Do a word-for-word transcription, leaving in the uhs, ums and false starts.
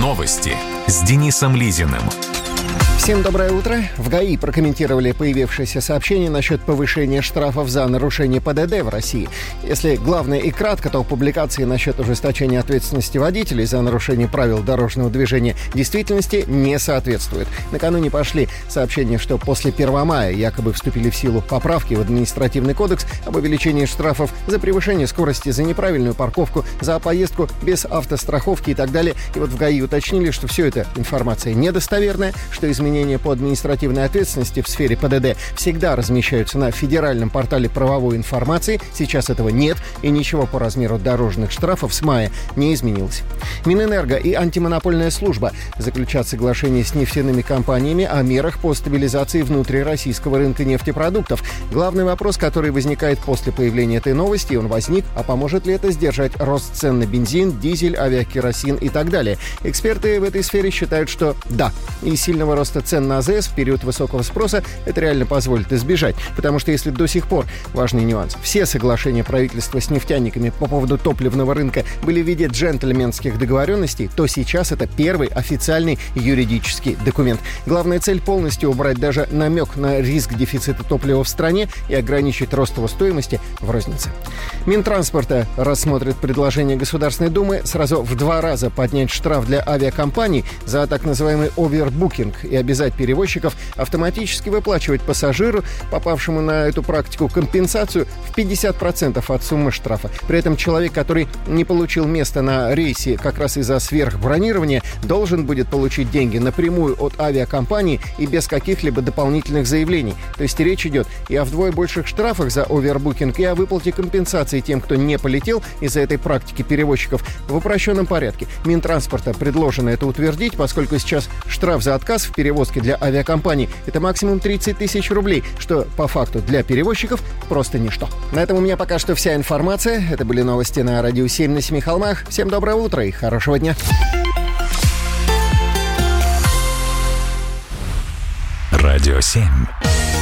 Новости с Денисом Лизиным. Всем доброе утро. В ГАИ прокомментировали появившееся сообщение насчет повышения штрафов за нарушение ПДД в России. Если главное и кратко, то публикации насчет ужесточения ответственности водителей за нарушение правил дорожного движения действительности не соответствуют. Накануне пошли сообщения, что после первого мая якобы вступили в силу поправки в административный кодекс об увеличении штрафов за превышение скорости, за неправильную парковку, за поездку без автостраховки и так далее. И вот в ГАИ уточнили, что все это информация недостоверная, что изменения по административной ответственности в сфере ПДД всегда размещаются на федеральном портале правовой информации. Сейчас этого нет, и ничего по размеру дорожных штрафов с мая не изменилось. Минэнерго и антимонопольная служба заключат соглашение с нефтяными компаниями о мерах по стабилизации внутрироссийского рынка нефтепродуктов. Главный вопрос, который возникает после появления этой новости, он возник, а поможет ли это сдержать рост цен на бензин, дизель, авиакеросин и так далее. Эксперты в этой сфере считают, что да, и сильного роста цен на АЗС в период высокого спроса это реально позволит избежать. Потому что если до сих пор, важный нюанс, все соглашения правительства с нефтяниками по поводу топливного рынка были в виде джентльменских договоренностей, то сейчас это первый официальный юридический документ. Главная цель — полностью убрать даже намек на риск дефицита топлива в стране и ограничить рост его стоимости в рознице. Минтранспорта рассмотрит предложение Государственной Думы сразу в два раза поднять штраф для авиакомпаний за так называемый овербукинг и обязать перевозчиков автоматически выплачивать пассажиру, попавшему на эту практику, компенсацию в пятьдесят процентов от суммы штрафа. При этом человек, который не получил место на рейсе как раз из-за сверхбронирования, должен будет получить деньги напрямую от авиакомпании и без каких-либо дополнительных заявлений. То есть речь идет и о вдвое больших штрафах за овербукинг, и о выплате компенсации тем, кто не полетел из-за этой практики перевозчиков в упрощенном порядке. Минтранспорта предложено это утвердить, поскольку сейчас штраф за отказ в перевозке для авиакомпаний — это максимум тридцать тысяч рублей, что по факту для перевозчиков просто ничто. На этом у меня пока что вся информация. Это были новости на Радио семь на Семи холмах. Всем доброе утро и хорошего дня. Радио семь.